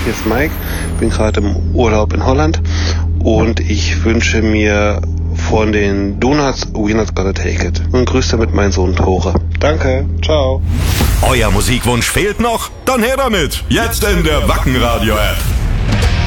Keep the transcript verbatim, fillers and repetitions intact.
hier ist Mike, bin gerade im Urlaub in Holland und ich wünsche mir von den Donuts We're Not Gonna Take It. Und grüße damit meinen Sohn Tore. Danke, ciao. Euer Musikwunsch fehlt noch? Dann her damit, jetzt in der Wacken Radio App.